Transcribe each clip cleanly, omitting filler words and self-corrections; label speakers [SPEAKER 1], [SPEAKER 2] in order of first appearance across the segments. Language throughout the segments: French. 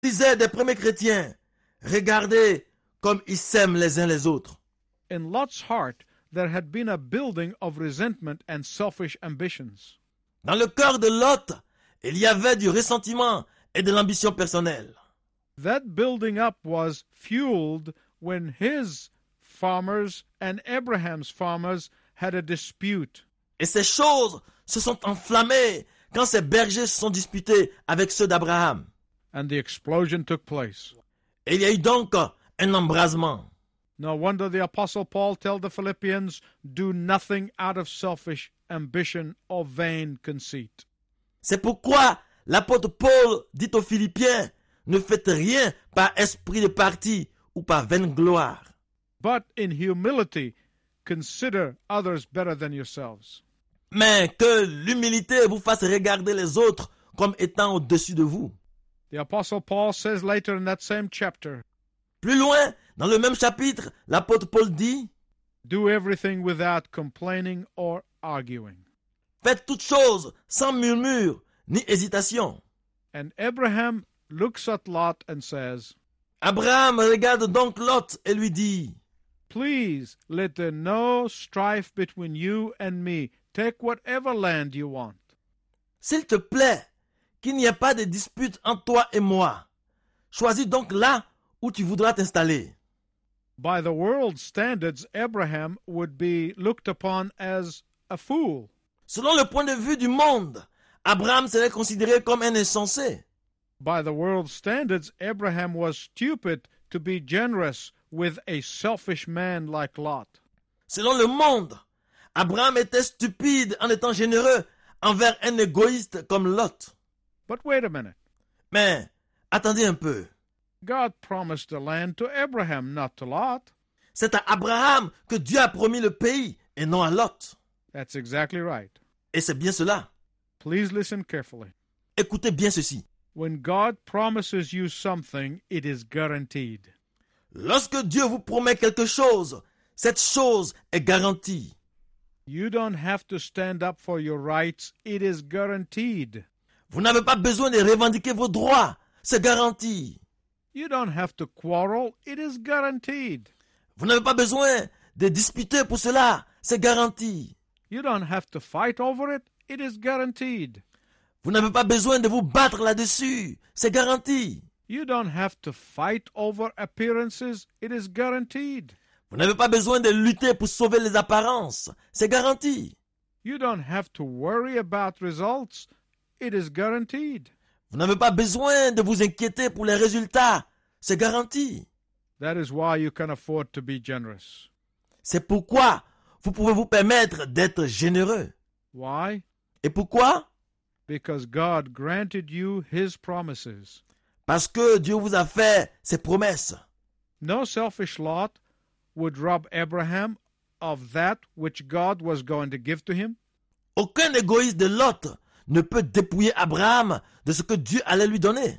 [SPEAKER 1] Disaient des premiers chrétiens, regardez comme ils s'aiment les uns les autres.
[SPEAKER 2] In Lot's heart, there had been a building of resentment and selfish ambitions.
[SPEAKER 1] Dans le cœur de Lot, il y avait du ressentiment et de l'ambition personnelle.
[SPEAKER 2] That building up was fueled when his farmers and Abraham's farmers had a dispute.
[SPEAKER 1] Et ces choses se sont enflammées quand ces bergers se sont disputés avec ceux d'Abraham.
[SPEAKER 2] And the explosion took place.
[SPEAKER 1] Et il y a eu donc un embrasement.
[SPEAKER 2] No wonder the Apostle Paul told the Philippians, do nothing out of selfish ambition or vain conceit.
[SPEAKER 1] C'est pourquoi l'apôtre Paul dit aux Philippiens, ne faites rien par esprit de parti ou par vaine gloire.
[SPEAKER 2] But in humility, consider others better than yourselves.
[SPEAKER 1] Mais que l'humilité vous fasse regarder les autres comme étant au-dessus de vous.
[SPEAKER 2] The Apostle Paul says later in that same chapter,
[SPEAKER 1] Plus loin, dans le même chapitre, l'apôtre Paul dit,
[SPEAKER 2] do everything without complaining or arguing.
[SPEAKER 1] faites toutes choses sans murmure ni hésitation.
[SPEAKER 2] And Abraham looks at Lot and says,
[SPEAKER 1] Abraham regarde donc Lot et lui dit,
[SPEAKER 2] please let there no strife between you and me. Take whatever land you want.
[SPEAKER 1] s'il te plaît, qu'il n'y ait pas de dispute entre toi et moi. Choisis donc là où tu voudras t'installer.
[SPEAKER 2] By the world's standards, Abraham would be looked upon as a fool.
[SPEAKER 1] Selon le point de vue du monde, Abraham serait considéré comme un insensé.
[SPEAKER 2] By the world's standards, Abraham was stupid to be generous with a selfish man like Lot.
[SPEAKER 1] Selon le monde, Abraham était stupide en étant généreux envers un égoïste comme Lot.
[SPEAKER 2] But wait a minute.
[SPEAKER 1] Mais attendez un peu.
[SPEAKER 2] God promised the land to Abraham, not to Lot.
[SPEAKER 1] C'est à Abraham que Dieu a promis le pays et non à Lot.
[SPEAKER 2] That's exactly right.
[SPEAKER 1] Et c'est bien cela.
[SPEAKER 2] Please listen carefully.
[SPEAKER 1] Écoutez bien ceci.
[SPEAKER 2] When God promises you something, it is guaranteed.
[SPEAKER 1] Lorsque Dieu vous promet quelque chose, cette chose est garantie.
[SPEAKER 2] You don't have to stand up for your rights. It is guaranteed.
[SPEAKER 1] Vous n'avez pas besoin de revendiquer vos droits. C'est garanti.
[SPEAKER 2] You don't have to quarrel. It is guaranteed.
[SPEAKER 1] Vous n'avez pas besoin de disputer pour cela. C'est garanti.
[SPEAKER 2] You don't have to fight over it. It is guaranteed.
[SPEAKER 1] Vous n'avez pas besoin de vous battre là-dessus. C'est garanti.
[SPEAKER 2] You don't have to fight over appearances. It is guaranteed.
[SPEAKER 1] Vous n'avez pas besoin de lutter pour sauver les apparences. C'est garanti.
[SPEAKER 2] You don't have to worry about results. It is guaranteed.
[SPEAKER 1] Vous n'avez pas besoin de vous inquiéter pour les résultats. C'est garanti.
[SPEAKER 2] That is why you can afford to be generous.
[SPEAKER 1] C'est pourquoi vous pouvez vous permettre d'être généreux.
[SPEAKER 2] Why?
[SPEAKER 1] Et pourquoi?
[SPEAKER 2] Because God granted you His promises.
[SPEAKER 1] Parce que Dieu vous a fait ses promesses.
[SPEAKER 2] No selfish Lot would rob Abraham of that which God was going to give to him.
[SPEAKER 1] Aucun égoïste de Lot ne peut dépouiller Abraham de ce que Dieu allait lui donner.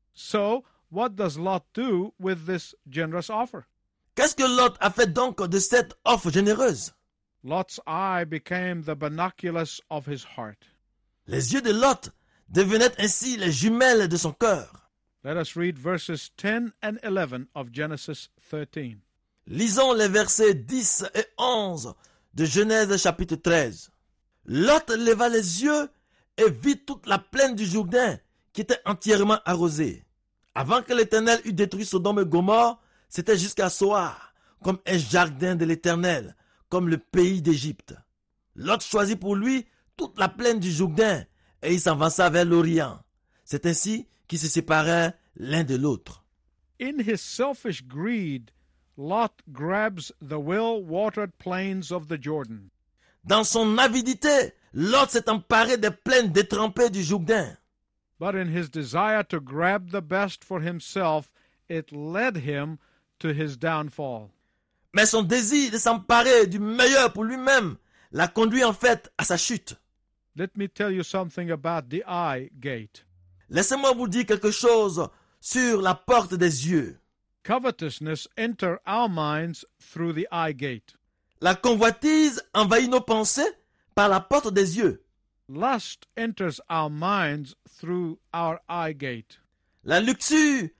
[SPEAKER 2] So, what does Lot do with this generous offer?
[SPEAKER 1] Qu'est-ce que Lot a fait donc de cette offre généreuse?
[SPEAKER 2] Lot's eye became the binoculars of his heart.
[SPEAKER 1] Les yeux de Lot devenaient ainsi les jumelles de son cœur.
[SPEAKER 2] Let us read verses 10 and 11 of Genesis 13.
[SPEAKER 1] Lisons les versets 10 et 11 de Genèse chapitre 13. Lot leva les yeux et vit toute la plaine du Jourdain qui était entièrement arrosée. Avant que l'Éternel eût détruit Sodome et Gomorrhe, c'était jusqu'à Soar, comme un jardin de l'Éternel, comme le pays d'Égypte. Lot choisit pour lui toute la plaine du Jourdain et il s'avança vers l'Orient. C'est ainsi qu'ils se séparèrent l'un de l'autre.
[SPEAKER 2] In his selfish greed, Lot grabs the well-watered plains of the Jordan.
[SPEAKER 1] Dans son avidité, Lot s'est emparé des plaines détrempées du Jourdain.
[SPEAKER 2] But in his desire to grab the best for himself, it led him to his downfall.
[SPEAKER 1] Mais son désir de s'emparer du meilleur pour lui-même l'a conduit en fait à sa chute.
[SPEAKER 2] Let me tell you something about the eye gate.
[SPEAKER 1] Laissez-moi vous dire quelque chose sur la porte des yeux.
[SPEAKER 2] Covetousness enters our minds through the eye gate.
[SPEAKER 1] La convoitise envahit nos pensées par la porte des yeux.
[SPEAKER 2] Lust enters our minds through our eye gate.
[SPEAKER 1] La luxure